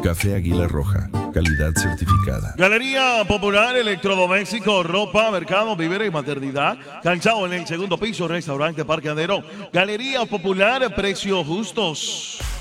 Café Águila Roja, calidad certificada. Galería Popular, electrodoméstico, ropa, mercado, víveres y maternidad. Calzado en el segundo piso, restaurante Parqueadero. Galería Popular, precios justos.